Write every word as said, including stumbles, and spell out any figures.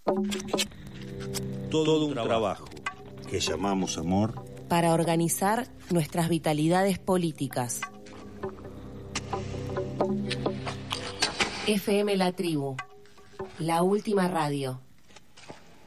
Todo un trabajo que llamamos amor para organizar nuestras vitalidades políticas. F M La Tribu, la última radio.